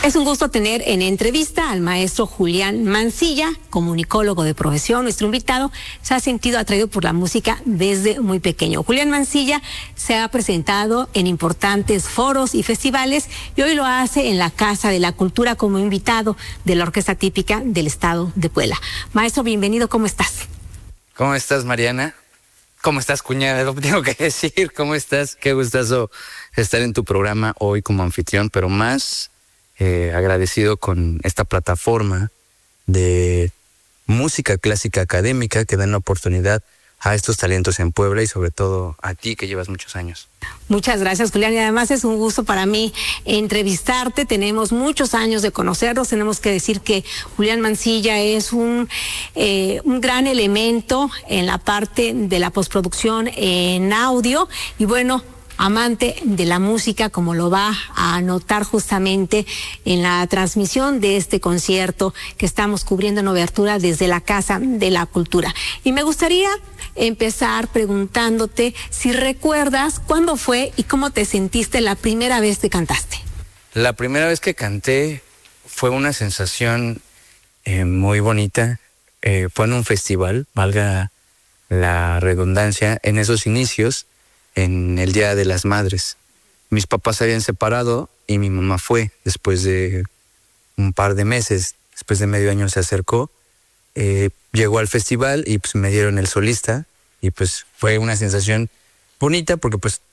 Es un gusto tener en entrevista al maestro Julián Mancilla, comunicólogo de profesión. Nuestro invitado se ha sentido atraído por la música desde muy pequeño. Julián Mancilla se ha presentado en importantes foros y festivales y hoy lo hace en la Casa de la Cultura como invitado de la Orquesta Típica del Estado de Puebla. Maestro, bienvenido, ¿cómo estás? ¿Cómo estás, Mariana? ¿Cómo estás, cuñada? Lo tengo que decir. ¿Cómo estás? Qué gustazo estar en tu programa hoy como anfitrión, pero más agradecido con esta plataforma de música clásica académica que dan la oportunidad a estos talentos en Puebla y sobre todo a ti que llevas muchos años. Muchas gracias, Julián, y además es un gusto para mí entrevistarte. Tenemos muchos años de conocernos. Tenemos que decir que Julián Mancilla es un gran elemento en la parte de la postproducción en audio y bueno, amante de la música, como lo va a notar justamente en la transmisión de este concierto que estamos cubriendo en obertura desde la Casa de la Cultura. Y me gustaría empezar preguntándote si recuerdas cuándo fue y cómo te sentiste la primera vez que cantaste. La primera vez que canté fue una sensación muy bonita. Fue en un festival, valga la redundancia, en esos inicios, en el Día de las Madres. Mis papás se habían separado y mi mamá fue después de un par de meses, después de medio año se acercó, llegó al festival y pues me dieron el solista y pues fue una sensación bonita porque pues